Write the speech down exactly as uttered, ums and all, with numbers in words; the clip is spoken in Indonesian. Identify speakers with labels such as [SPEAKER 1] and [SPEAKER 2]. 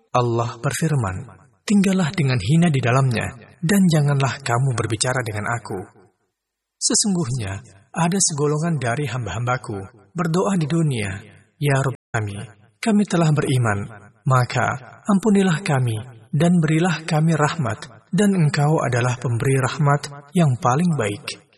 [SPEAKER 1] Allah berfirman, tinggallah dengan hina di dalamnya, dan janganlah kamu berbicara dengan aku. Sesungguhnya, ada segolongan dari hamba-hambaku berdoa di dunia, ya Rabb kami, kami telah beriman, maka ampunilah kami, dan berilah kami rahmat, dan Engkau adalah pemberi rahmat yang paling baik.